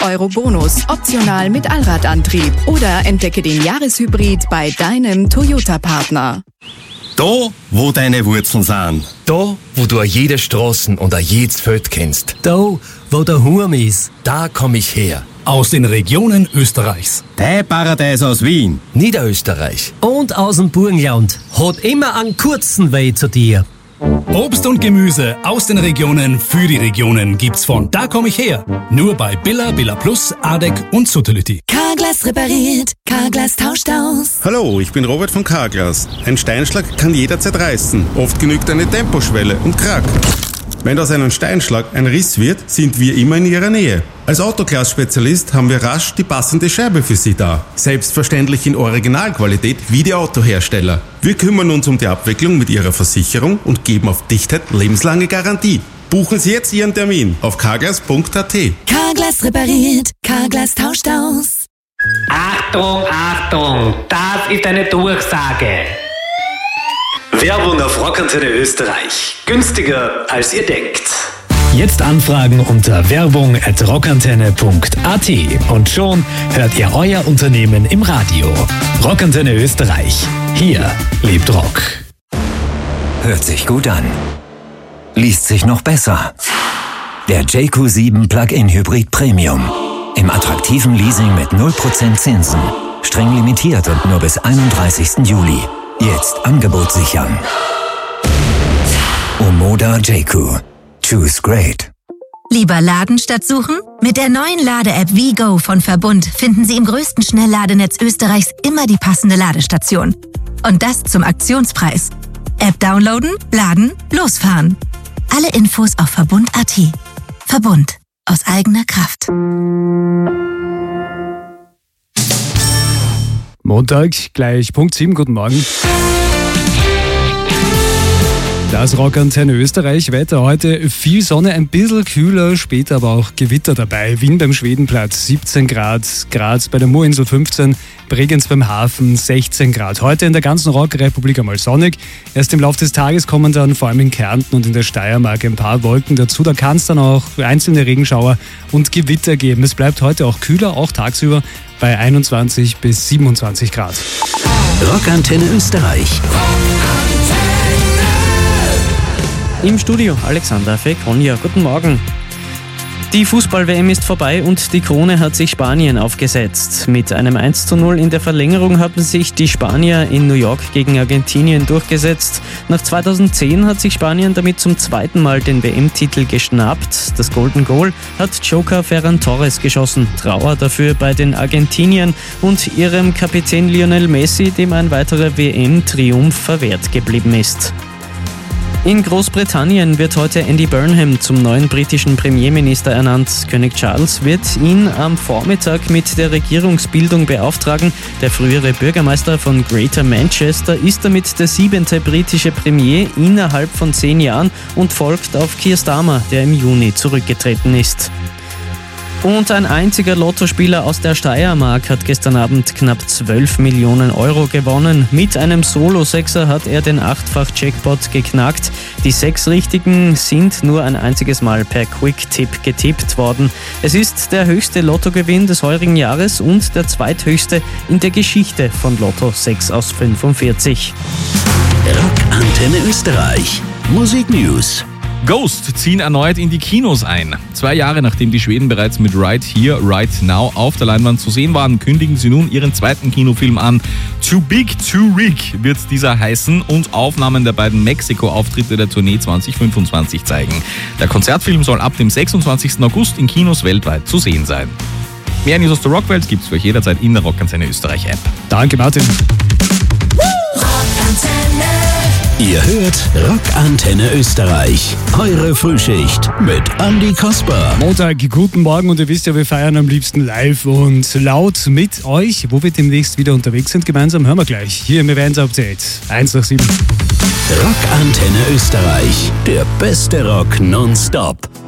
€ Bonus, optional mit Allradantrieb. Oder entdecke den Jahreshybrid bei deinem Toyota-Partner. Da, wo deine Wurzeln sind. Da, wo du jede Straßen und jedes Feld kennst. Da, wo der Hurm ist, da komm ich her. Aus den Regionen Österreichs. Dein Paradies aus Wien. Niederösterreich. Und aus dem Burgenland. Hat immer einen kurzen Weg zu dir. Obst und Gemüse aus den Regionen für die Regionen gibt's von Da komm ich her. Nur bei Billa, Billa Plus, Adek und Sutterlütti. Carglass repariert, Carglass tauscht aus. Hallo, ich bin Robert von Carglass. Ein Steinschlag kann jederzeit reißen. Oft genügt eine Temposchwelle und Krack. Wenn aus einem Steinschlag ein Riss wird, sind wir immer in Ihrer Nähe. Als Autoglas-Spezialist haben wir rasch die passende Scheibe für Sie da. Selbstverständlich in Originalqualität wie die Autohersteller. Wir kümmern uns um die Abwicklung mit Ihrer Versicherung und geben auf Dichtheit lebenslange Garantie. Buchen Sie jetzt Ihren Termin auf carglass.at. Carglass repariert, Carglass tauscht aus. Achtung, Achtung, das ist eine Durchsage. Werbung auf Rockantenne Österreich. Günstiger als ihr denkt. Jetzt anfragen unter werbung@rockantenne.at und schon hört ihr euer Unternehmen im Radio. Rockantenne Österreich. Hier lebt Rock. Hört sich gut an. Liest sich noch besser. Der JQ7 Plug-in Hybrid Premium. Im attraktiven Leasing mit 0% Zinsen. Streng limitiert und nur bis 31. Juli. Jetzt Angebot sichern. Omoda JQ. Choose great. Lieber laden statt suchen? Mit der neuen Lade-App WeGo von Verbund finden Sie im größten Schnellladenetz Österreichs immer die passende Ladestation. Und das zum Aktionspreis. App downloaden, laden, losfahren. Alle Infos auf Verbund.at. Verbund. Aus eigener Kraft. Montag, gleich Punkt 7, guten Morgen. Das Rockantenne Österreich. Wetter heute viel Sonne, ein bisschen kühler, später aber auch Gewitter dabei. Wien beim Schwedenplatz 17 Grad, Graz bei der Murinsel 15, Bregenz beim Hafen 16 Grad. Heute in der ganzen Rockrepublik einmal sonnig. Erst im Laufe des Tages kommen dann vor allem in Kärnten und in der Steiermark ein paar Wolken dazu. Da kann es dann auch einzelne Regenschauer und Gewitter geben. Es bleibt heute auch kühler, auch tagsüber bei 21 bis 27 Grad. Rockantenne Österreich. Im Studio Alexander Fekonja. Guten Morgen. Die Fußball-WM ist vorbei und die Krone hat sich Spanien aufgesetzt. Mit einem 1:0 in der Verlängerung haben sich die Spanier in New York gegen Argentinien durchgesetzt. Nach 2010 hat sich Spanien damit zum zweiten Mal den WM-Titel geschnappt. Das Golden Goal hat Joker Ferran Torres geschossen. Trauer dafür bei den Argentiniern und ihrem Kapitän Lionel Messi, dem ein weiterer WM-Triumph verwehrt geblieben ist. In Großbritannien wird heute Andy Burnham zum neuen britischen Premierminister ernannt. König Charles wird ihn am Vormittag mit der Regierungsbildung beauftragen. Der frühere Bürgermeister von Greater Manchester ist damit der 7. britische Premier innerhalb von 10 Jahren und folgt auf Keir Starmer, der im Juni zurückgetreten ist. Und ein einziger Lottospieler aus der Steiermark hat gestern Abend knapp 12 Millionen € gewonnen. Mit einem Solo-Sechser hat er den 8-fach-Jackpot geknackt. Die 6 Richtigen sind nur ein einziges Mal per Quick-Tipp getippt worden. Es ist der höchste Lottogewinn des heurigen Jahres und der zweithöchste in der Geschichte von Lotto 6 aus 45. Rockantenne Österreich. Musik News. Ghost ziehen erneut in die Kinos ein. 2 Jahre nachdem die Schweden bereits mit Right Here, Right Now auf der Leinwand zu sehen waren, kündigen sie nun ihren zweiten Kinofilm an. Too Big, Too Rig wird dieser heißen und Aufnahmen der beiden Mexiko-Auftritte der Tournee 2025 zeigen. Der Konzertfilm soll ab dem 26. August in Kinos weltweit zu sehen sein. Mehr News aus der Rockwelt gibt's für euch jederzeit in der Rockantenne Österreich App. Danke, Martin. Ihr hört Rockantenne Österreich. Eure Frühschicht mit Andi Kasper. Montag, guten Morgen und ihr wisst ja, wir feiern am liebsten live und laut mit euch. Wo wir demnächst wieder unterwegs sind, gemeinsam hören wir gleich. Hier im Event Update 1 nach 7. Rockantenne Österreich. Der beste Rock nonstop.